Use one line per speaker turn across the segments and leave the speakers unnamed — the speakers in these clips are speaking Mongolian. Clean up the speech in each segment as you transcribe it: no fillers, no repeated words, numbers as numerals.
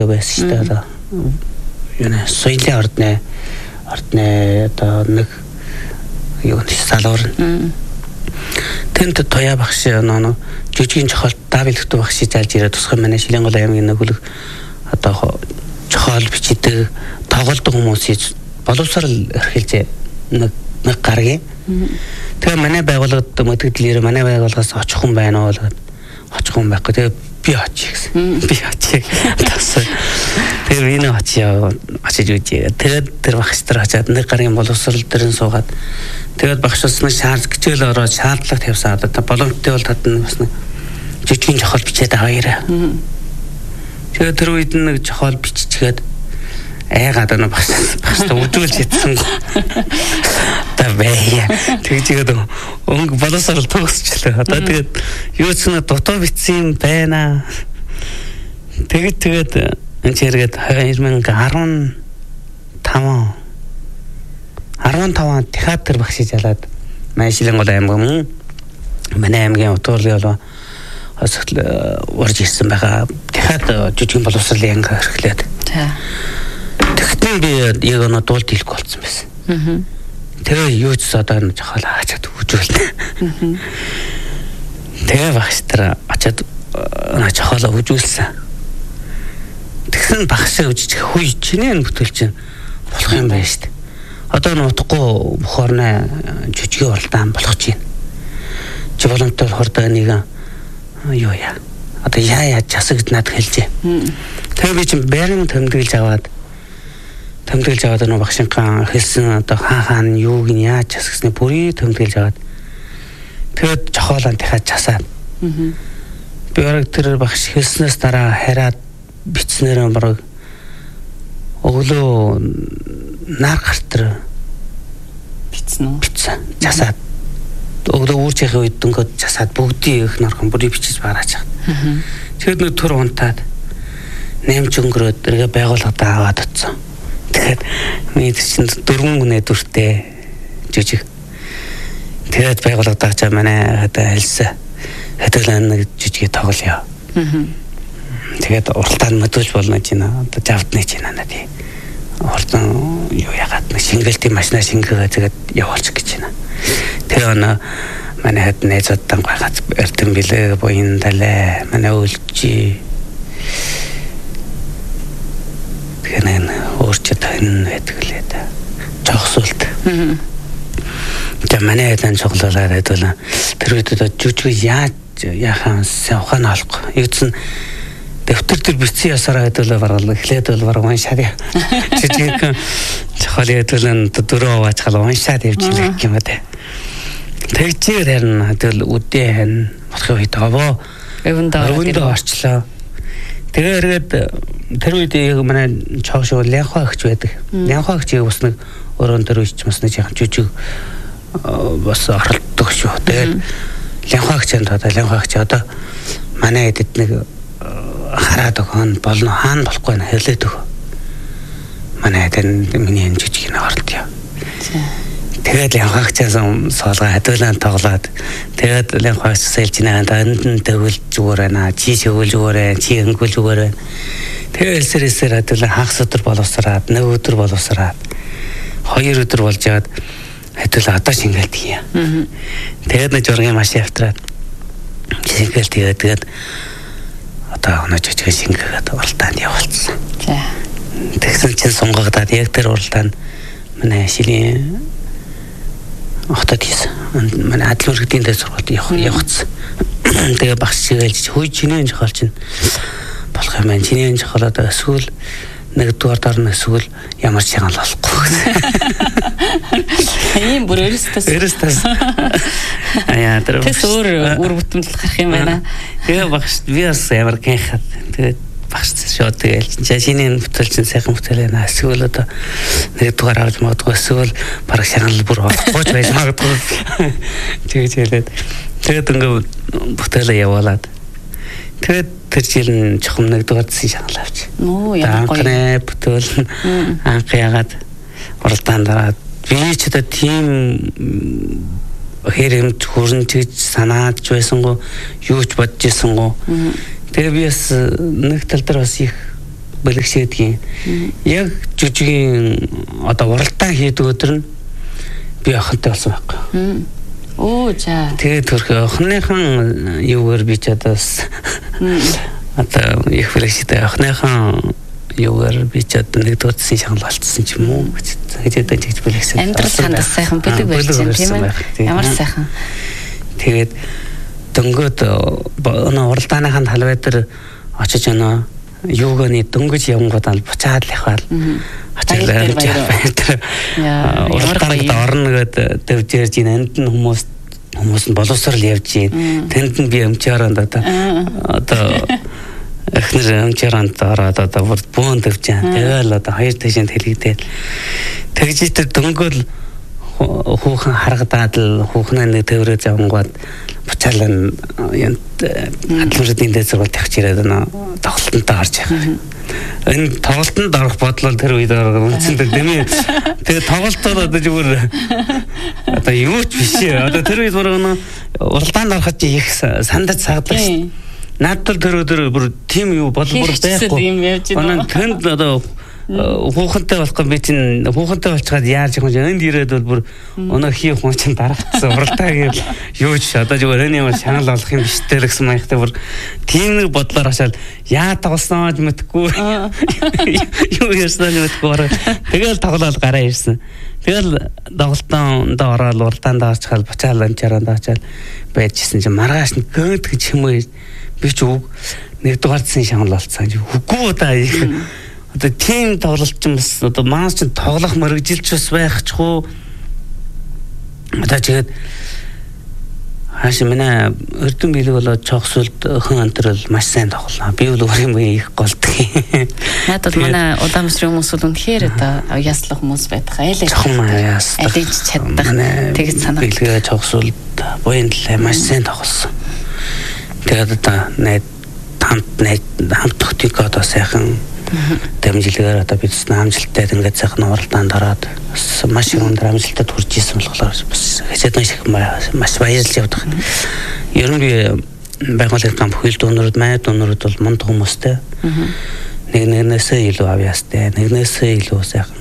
байсан шүү дээ. Юу нэ соёлын ордны одоо нэг юу нэ салуур. Тэнд тоя багш нөө жүжигийн чохол давилгт багш заалж ирээд тусгай манай Шилэнгол аймгийн нөгөөлөг одоо чохол бичдэг тоглолдог хүмүүсийг боловсрал эрхэлж нэг гаргийн. Тэгээ манай байгууллагад мэдээлэлээр манай байгууллагаас очих хүн байна уу гэдэг. Очих хүн байхгүй. Тэгээ би очих гэсэн. Би очих. Тэгээ би очиж үжээ. Тэгээд тэр багш нар очиад нэг гаргийн боловсрал дээрэн суугаад тэгээд багшаас нэг хичээл ороод шаардлага тавьсан. Одоо боломжтой бол татна бас нэг жижигэн жохол бичээд аваарай. Тэгээд тэр үед нэг жохол биччихээд айгаад нэг багштай үжүүлж идсэн. Бая. Тэгээд өнгө боловсрал төгсчлээ. Одоо тэгээд юу ч нэг дутуу бичсэн юм байна. Тэгээд энэ чиргээд 2015 театр багшиж ялаад манай Шилэнгол аймгийн манай аймгийн утгуурлын болоо урж ирсэн байгаа. Театр жүжигэн боловсролын анги эрхлээд. Тэгтэн би яг нэг дуулт хэлэхгүй болсон байсан. Тэгээ юу ч одоо жохол хаачаад үжүүлнэ. Тэгээ багш тэр очиад жохол үжүүлсэн. Тэгсэн багш үжиж хүй чиний бүтэл чинь болох юм байна шүү дээ. Одоо нутахгүй бохорны жүжигийн уралдаан болох чинь. Чи боломжтой хордоо нэг юу яа. Одоо яа часагд над хэлжээ. Тэгээ би чинь бэрэн тэмдэглэж аваад нэг багшинхан хэлсэн одоо хаан юуг нь яаж часгсны бүрий тэмдэглэж аваад тэгээд жохоолон дахиад часаад. Би орог тэр багш хэлснээс дараа хараад бичснээр бараг өглөө нар гартэр бичсэн. Часаад өглөө үүрчийн үед дөнгөд часаад бүгдийн их нархан бүрий бичиж бараач чад. Тэгээд нэг төр унтаад нэмж өнгөрөөд тэргээ байгууллагад аваад утсан. Тэгээд миний чинь 4 хүнээ дүртэй жижиг. Тэгээд байгууллагад таачаа манай одоо хэлсэн. Хэдүүлэн нэг жижиг тоглоё. Тэгээд уралдаанд мэдүүлж болно чинь одоо жавдны чинь надад. Уралдаан юу ягаад нэг шингэлтийн машина шингээгээ тэгээд явуулчих гэж байна. Тэгээ манай хэд найзуудтай гайхаж эрдэм билээ буян далай манай үлжи. Гэнэн өөрчөд энэ хэдгэлээ та. Жогсуулт. Манай хэд цоглуулаад хэдүүлэн тэр үед жүжиг яахаа ухаан олох. Юуцэн дэвтэр дээр бичсэн ясараа хэдүүлээ баргал эхлээд бол бараг уншаад жижиг чохол хэдүүлэн дөрөв аваачхал уншаад явжлаа гэх юм аа. Тэгчээр харин хэдүүл үдээ харин болох үед аваа. Өвөндөө орчлоо. Тэгээд тэр үед манай чоошоо лянхаа өгч байдаг. Лянхаа өгч бас нэг өрөөнд тэр үеч бас нэг яхан жүжиг бас оролддог шүү. Тэгээд лянхаа өгч одоо манай эдэд нэг хараад өгөн болно хаана болохгүй нэ хэлээд өг. Манай эдэд миний энэ жүжиг нь оролдё. Тэгээд лянхаагчаасан соолгоо хэдүүлэн тоглоод тэгээд лянхаагч сэлж наа энд тэгвэл зүгээр байна. Чи шивүүл зүгээр байна. Чи өнгөл зүгээр байна. Тэгээд элсэрээсээр хэдүүлэн хагас өдөр боловсраад, нэг өдөр боловсраад 2 өдөр болж яад хэдүүлэн одоо шингэлт хийе. Тэгээд нэг жургийн машин автраад шингэлт тэгээд одоо оноо жижиг шингээгээд уралдаанд явуулсан. За. Тэгсэн чинь сунгагдаад яг тэр уралдаанд манай Шилийн хотод хийсэн. Манай Адлын өргөдийн дэс сургалт явахсан. Тэгээ багш шигэлж хүй чиний жохол чинь болох юм байна. Чиний жохол одоо эсвэл нэгдүгээр дарна эсвэл ямар ч шагнал болохгүй.
Ийм бүр
өөрөөс аяа тэр
бас өөр бүтэмжлэл гарах юм байна.
Тэгээ багш би бас ямар гэнхад тэгээд багш шууд тэгээл чиний бүтэл чинь сайхан бүтэл байна. Эсвэл одоо нэгдүгээр авч магадгүй эсвэл бараг шагнал бүр болохгүй ч байж магадгүй. Тэгээд хэлээд тэгээд ингээ бүтээлээ явуулаад тэгээд тэр жил чухам нэгдүгээр дэсийн шагнал авч.
Оо яа гоё.
Бүтэл анх ягаад уралдаанд дараад би ч одоо тийм хэрэмт хүрэн тэгж санаад ч байсангүй юу ч бодож ирсангүй. Тэгээ би бас нэг тал дээр бас их бэлгшээдгийн яг жүжигийн одоо уралдаан хийдэг өдөр нь би охинтой болсон байхгүй.
Оо за.
Тэгээд төрхөө охиныхан юугаар би ч одоос одоо их бэлгшээдээ охиныхан юугаар би ч одоо нэг дуудсан шагнал болцсон ч юм уу гэж жиж бэлгшээ.
Амьдрал хандас сайхан бэлэг байж юм тийм ээ. Ямар сайхан.
Тэгээд дөнгөд уралдааныханд халбай дээр очиж оноо юуганы дөнгөж явангууд ал буцаад л яваал. Очиж баяр. Уралдаанд орно гэдэг дэвжэрж ин энд нь хүмүүс нь боловсрал явж гин. Тэнд нь би өмчөөрөнд одоо эхнэр өмчөөрөнд ороод одоо бөөн дэвж байгаа. Тэгэл одоо хоёр тишэнд хэлэгдээл. Тэгж итер дөнгөөл хүүхэн харагдаад л хүүхнээ нэг төврөө завангууд буцаалан адилмжидын дэд сургуульд явж ирээд тоглолтонд орж байгаа. Энэ тоглолтонд орох бодлол тэр үед үндсэндээ дэмий. Тэгээ тоглолтод одоо зүгээр одоо юу ч биш. Одоо тэр үед уралдаанд ороход их сандаж сагдаг шүү. Надад тэр өдөр бүр тим юу болбор байхгүй. Оноо тэнд одоо хүүхэнтэй болох би чинь хүүхэнтэй болчиход яаж юм энд ирээд бол бүр өнөө хий хүн чинь дарагдсан уралдаа гэж юу ч одоо зүгээр энэ юм шанал болох юм биш дээ гэсэн маягтай бүр тийм нэг бодлоор хашаал яа тоглосноо ч мэдгүй юу ярьснаа мэдгүй тэгэл тоглоод гараа ирсэн. Тэгэл тоглолтонд ороод уралдаанд орчихвол буцаал амчаараа очиад байжсэн чинь маргааш нь гэнт гэж юм уу би ч үг нэгдүгээрдсэн шанал болцсон үгүй удаа одоо тийм тоглолт ч бас одоо маань ч тоглох мөрөгжилч бас байхчгүй одоо тэгээд хааш минь өрдөн билэг болоод чогсолд хэн антрал маш сайн тоглолоо. Би бол өөр юм их голддог.
Надад манай удаамсрын хүмүүс бол үнэхээр одоо яслах хүмүүс байдаг. Алиж чаддаг. Тэгж санаа.
Билгээ чогсолд буянлаа маш сайн тоглосон. Тэгээд одоо хамт төгтөг одоо сайхан дэмжлэгээр одоо бид амжилттай ингээд сайхан уралдаанд ороод маш өндөр амжилтад хүрч ирсэн болохоор бас хэсэгдэн маш баярлж явдаг. Ер нь би байгууллагын гам бүхэл дүүнрүүд майд дүүнрүүд бол мундаг хүмүүстэй. Нэгнээсээ илүү авьяастай, нэгнээсээ илүү сайхан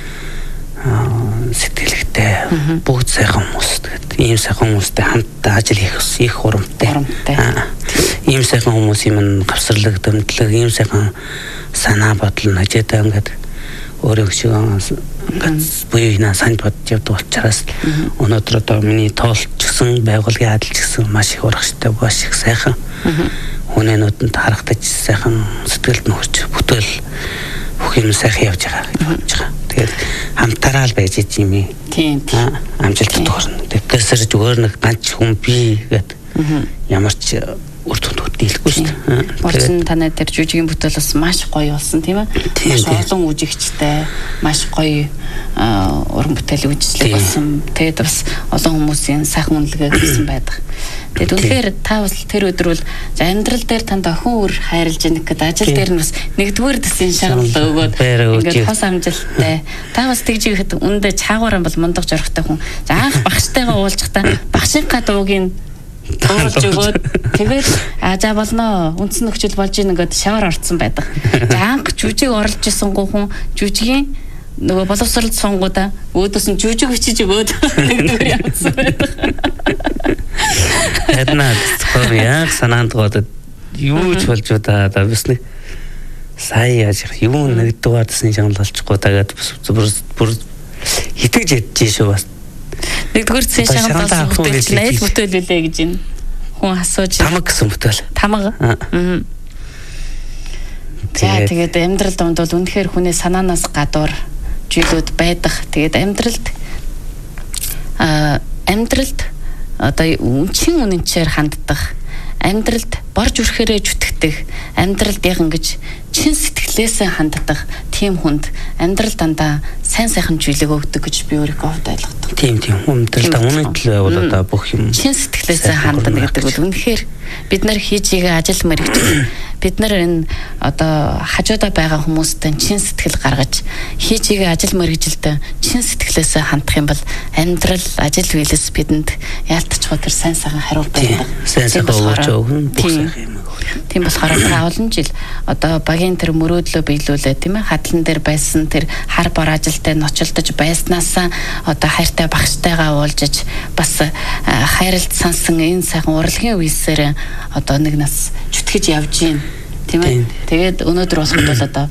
сэтгэлэгтэй бүгд сайхан хүмүүс. Тэгээд ийм сайхан хүмүүстэй хамт ажил хийх их хурамтай. Ийм сайхан хүмүүс юм гавсарлаг дэмтлэг ийм сайхан санаа бодол нажидаа ингээд өөрөө шиг ингээд буюуна санд бодож явдаг учраас өнөөдөр одоо миний тоолч гэсэн байгууллагын адилч гэсэн маш их урагштай маш их сайхан хүнэнүүдэнд харагдаж сайхан сэтгэлд нь хүрч бүтээл бүх юм сайхан явж байгаа. Тэгээд хамтараа л байж ийм юм.
Тийм.
Амжилттай хүрнэ. Тэгээс зүгээр нэг ганц хүн би гэдэг ямар ч үр дүнд дийлэхгүй шүү дээ.
Орчин танай дээр жүжигийн бүтээл бас маш гоё болсон тийм ээ. Маш олон үжигчтэй, маш гоё уран бүтээл үйлчлэг болсон. Тэгээд бас олон хүмүүсийн сайхан үнэлгээ хийсэн байдаг. Тэгээд үнэхээр та бас тэр өдөр бол амьдрал дээр танд охин үр хайрлж яах гэдэг ажил дээр нь бас нэгдүгээр дэсийн шагнал өгөөд ингээд хос амжилттай. Та бас тэгж ихэд үндэ чаагаараа бол мундаг зоригтой хүн. За анх багштайгаа уулзахдаа багшийнхаа дуугийн оолж өгөөд тэгээд за болно үндсэн нөхцөл болж ийн ингээд шавар орцсон байдаг. За анх жүжиг орлож исэн хүн жүжигийн нөгөө боловсролд сонгуудаа өөдөөс нь жүжиг бичиж өгөөд нэгдүгээр явуулсан байдаг.
Эднаа яг санаанд гоод юу ч болж удаа бисний сая яаж юу нэгдүгээр дэсний шагнал болчихгүй тагаад бүр итгэж ядчих шүү бас.
Нэгдүгээр дэсний шагнал болсон бүтээл найл бүтээл үлээ гэж байна. Хүн асууж
тамаг гэсэн бүтээл.
Тамаг. Тэгээд амьдрал донд бол үнэхээр хүний санаанаас гадуур зүйлүүд байдаг. Тэгээд амьдралд одоо үнчин үнэнчээр ханддаг, амьдралд борж үрхээрээ зүтгэдэг, амьдралд яг ингэж чин сэтгэлээсээ ханддаг тийм хүнд амьдрал дандаа сайн сайхан зүйлэг өгдөг гэж би өөрийгөө хувьд ойлгодог.
Тийм амьдралдаа үнэтлээ бол одоо бүх юм
чин сэтгэлээсээ ханддаг гэдэг бол үнэхээр бид нар хийж байгаа ажил мэргэжил бид нар энэ одоо хажуудаа байгаа хүмүүстэй чин сэтгэл гаргаж хийж игээ ажил мэргэжилд чин сэтгэлээсээ хандах юм бол амьдрал ажил үйлс бидэнд яалтчгүй тэр сайн сайхан хариулт байдаг.
Сайн сайхан өгч өгнө бүх сайхан юм.
Тийм болохоор олон жил одоо багийн тэр мөрөөдлөө биелүүлээ тийм ээ хадлан дээр байсан тэр хар бор ажилтай ночлдож байснаасаа одоо хайртай багштайгаа уулзаж бас хайралд сансан энэ сайхан урлагийн үеисээр одоо нэг нас чүтгэж явж гин тийм ээ. Тэгээд өнөөдөр болоход бол одоо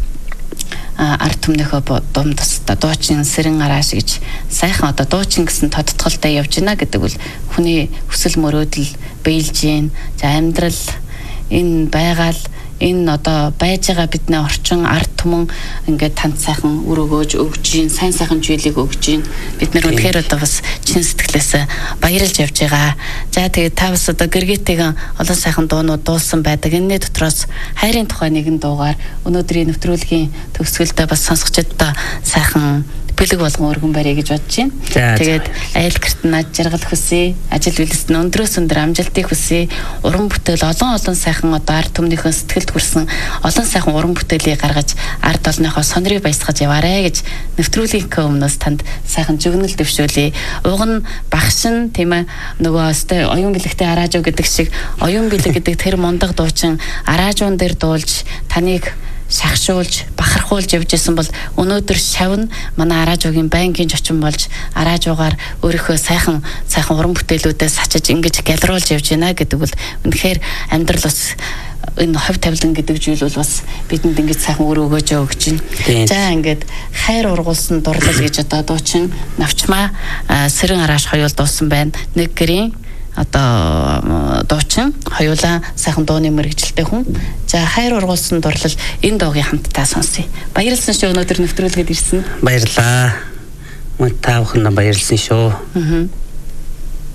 арт түмнийхөө дум тусдаа дуучин сэрэн арааш гэж сайхан одоо дуучин гэсэн тодтголтой явж гинэ гэдэг бол хүний хүсэл мөрөөдөл биелж гин. За амьдрал энэ байгаал энэ одоо байж байгаа бидний орчин арт түмэн ингээд танд сайхан үр өгөөж өгж гин сайн сайхан зүйлийг өгж гин бид нар үнэхээр одоо бас чин сэтгэлээс баярлж явж байгаа. За тэгээд та бас одоо гэргээтэйгэн олон сайхан дуунууд дуулсан байдаг. Энэний дотроос хайрын тухай нэгэн дуугаар өнөөдрийн нэвтрүүлгийн төгсгөлдөө бас сонсогчдод сайхан бэлэг болгон өргөн барья гэж бодож байна. Тэгээд айл гэрт над жаргал хүсье. Ажил үйлс нь өндрөөс өндөр амжилтыг хүсье. Уран бүтээл олон сайхан одоо арт түмнийхөө сэтгэлд хүрсэн олон сайхан уран бүтээлийг гаргаж арт олонныхоо сонирыг баясгаж яваарэ гэж нэвтрүүлгийн өмнөөс танд сайхан зүгнэл дэвшүүлье. Уг нь багш нь тийм ээ нөгөө өстэй оюун бэлэгтэй араажуу гэдэг шиг оюун бэлэг гэдэг тэр мундаг дуучин араажуун дээр дуулж таныг шахшуулж бахархуулж явж исэн бол өнөөдөр шавн манай араажуугийн байнгын зочин болж араажуугаар өөрийнхөө сайхан уран бүтээлүүдээ сачиж ингэж галруулж явж байна гэдэг бол үнэхээр амьдрал бас энэ хов тавилан гэдэг зүйл бол бас бидэнд ингэж сайхан өр өгөөж өгч байна. За ингээд хайр ургуулсан дурлал гэж одоо дуучин навчмаа сэрэн арааш хоёул дуусан байна. Нэг гэрийн одоо дуучин хоёулаа сайхан дууны мэргэжилтэй хүн. За хайр ургуулсан дурлал энэ дуугийн хамтдаа сонсъё. Баярлалсан шүү өнөөдөр нэвтрүүлгээд ирсэн.
Баярлаа. Мөн та бүхэнд баярлсан шүү.